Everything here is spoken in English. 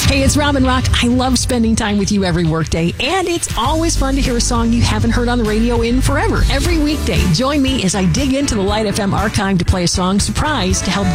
Hey, it's Robin Rock. I love spending time with you every workday, and it's always fun to hear a song you haven't heard on the radio in forever. Every weekday, join me as I dig into the Light FM archive to play a song surprise to help